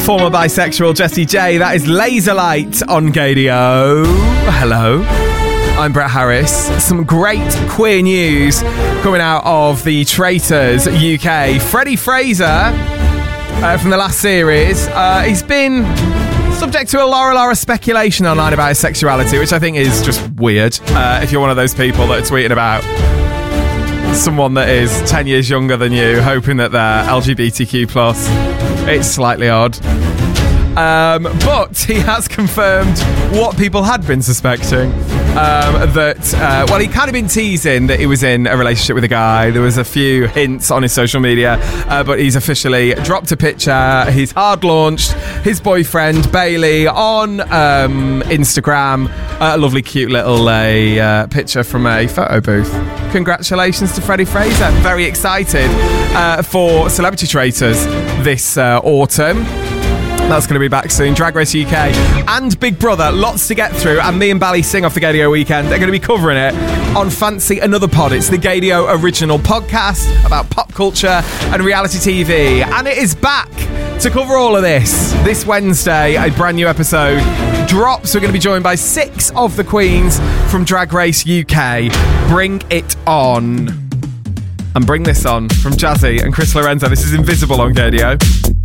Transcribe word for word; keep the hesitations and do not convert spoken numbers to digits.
former bisexual Jessie J. That is Laser Light on Gadio. Hello. I'm Brett Harris. Some great queer news coming out of the Traitors U K. Freddie Fraser, uh, from the last series, uh, he's been subject to a Laura Laura speculation online about his sexuality, which I think is just weird. Uh, if you're one of those people that are tweeting about someone that is ten years younger than you, hoping that they're L G B T Q plus, it's slightly odd. Um, but he has confirmed what people had been suspecting. Um, that, uh, well, he kind of been teasing that he was in a relationship with a guy. There was a few hints on his social media, uh, but he's officially dropped a picture. He's hard launched his boyfriend, Bailey, on um, Instagram. Uh, a lovely, cute little uh, uh, picture from a photo booth. Congratulations to Freddie Fraser. Very excited uh, for Celebrity Traitors this uh, autumn. That's going to be back soon. Drag Race U K and Big Brother. Lots to get through. And me and Bally Sing off the Gadio weekend. They're going to be covering it on Fancy Another Pod. It's the Gadio original podcast about pop culture and reality T V. And it is back to cover all of this. This Wednesday, a brand new episode drops. We're going to be joined by six of the queens from Drag Race U K. Bring it on. And bring this on from Jazzy and Chris Lorenzo. This is Invisible on Gadio.